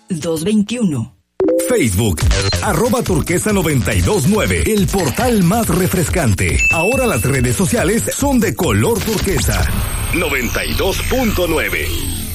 221. Facebook, @turquesa929, el portal más refrescante. Ahora las redes sociales son de color turquesa. 92.9.